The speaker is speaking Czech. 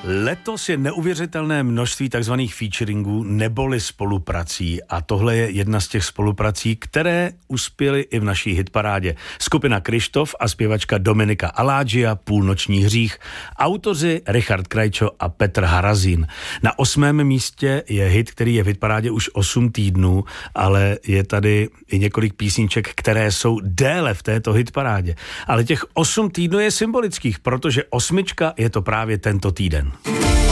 Letos je neuvěřitelné množství takzvaných featuringů neboli spoluprací a tohle je jedna z těch spoluprací, které uspěly i v naší hitparádě. Skupina Kryštof a zpěvačka Dominika Aládžia, Půlnoční hřích, autoři Richard Krajčo a Petr Harazín. Na 8. místě je hit, který je v hitparádě už 8 týdnů, ale je tady i několik písniček, které jsou déle v této hitparádě. Ale těch 8 týdnů je symbolických, protože 8 je to právě tento týden.